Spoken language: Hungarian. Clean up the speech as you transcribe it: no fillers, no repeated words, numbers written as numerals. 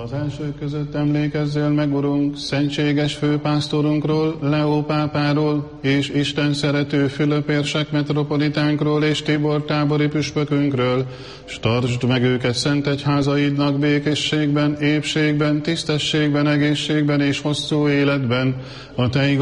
Az elsők között emlékezzél meg, Urunk, szentséges főpásztorunkról, Leó pápáról, és Isten szerető Fülöp érsek metropolitánkról, és Tibor tábori püspökünkről, s tartsd meg őket szent egyházaidnak békességben, épségben, tisztességben, egészségben és hosszú életben, a te